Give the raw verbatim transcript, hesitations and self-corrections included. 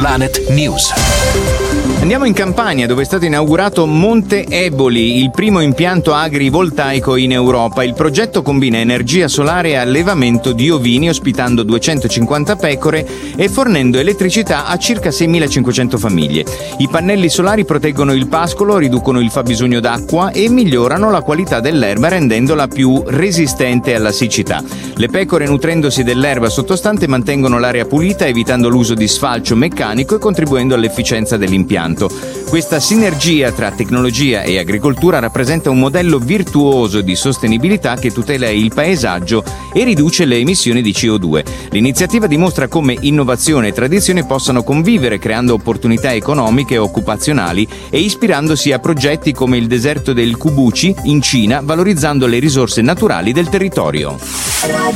Planet News. Andiamo in Campania, dove è stato inaugurato Monte Eboli, il primo impianto agrivoltaico in Europa. Il progetto combina energia solare e allevamento di ovini, ospitando duecentocinquanta pecore e fornendo elettricità a circa seimilacinquecento famiglie. I pannelli solari proteggono il pascolo, riducono il fabbisogno d'acqua e migliorano la qualità dell'erba, rendendola più resistente alla siccità. Le pecore, nutrendosi dell'erba sottostante, mantengono l'aria pulita, evitando l'uso di sfalcio meccanico e contribuendo all'efficienza dell'impianto. Questa sinergia tra tecnologia e agricoltura rappresenta un modello virtuoso di sostenibilità che tutela il paesaggio e riduce le emissioni di C O due. L'iniziativa dimostra come innovazione e tradizione possano convivere, creando opportunità economiche e occupazionali e ispirandosi a progetti come il deserto del Kubuchi in Cina, valorizzando le risorse naturali del territorio.